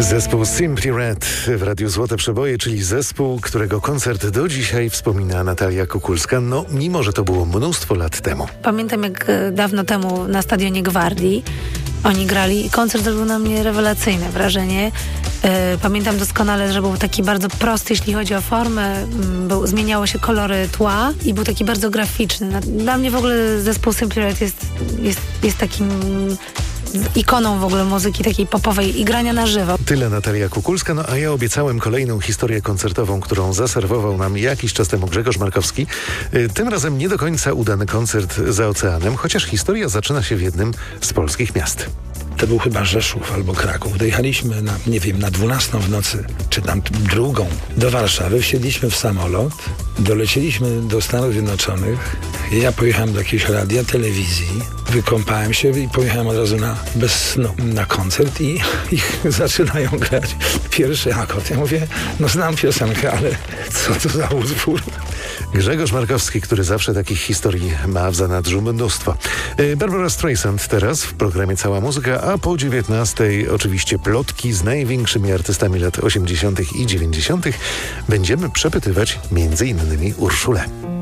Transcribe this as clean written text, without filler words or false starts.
Zespół Simply Red w Radiu Złote Przeboje, czyli zespół, którego koncert do dzisiaj wspomina Natalia Kukulska, mimo że to było mnóstwo lat temu. Pamiętam, jak dawno temu na stadionie Gwardii oni grali i koncert zrobił na mnie rewelacyjne wrażenie. Pamiętam doskonale, że był taki bardzo prosty, jeśli chodzi o formę. Zmieniało się kolory tła i był taki bardzo graficzny. Dla mnie w ogóle zespół Simply Red jest takim ikoną w ogóle muzyki takiej popowej i grania na żywo. Tyle Natalia Kukulska, a ja obiecałem kolejną historię koncertową, którą zaserwował nam jakiś czas temu Grzegorz Markowski. Tym razem nie do końca udany koncert za oceanem, chociaż historia zaczyna się w jednym z polskich miast. To był chyba Rzeszów albo Kraków. Dojechaliśmy na 12 w nocy, czy tam 2 do Warszawy. Wsiedliśmy w samolot, dolecieliśmy do Stanów Zjednoczonych. Ja pojechałem do jakiegoś radia, telewizji, wykąpałem się i pojechałem od razu bez snu na koncert i zaczynają grać pierwszy akord. Ja mówię, znam piosenkę, ale co to za utwór? Grzegorz Markowski, który zawsze takich historii ma w zanadrzu mnóstwo. Barbara Streisand teraz w programie Cała Muzyka, a po 19:00 oczywiście plotki z największymi artystami lat 80. i 90. Będziemy przepytywać m.in. Urszulę.